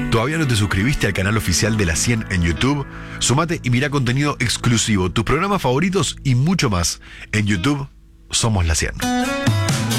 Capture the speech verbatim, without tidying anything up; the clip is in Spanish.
¿Todavía no te suscribiste al canal oficial de La cien en YouTube? Sumate y mira contenido exclusivo, tus programas favoritos y mucho más. En YouTube somos La cien.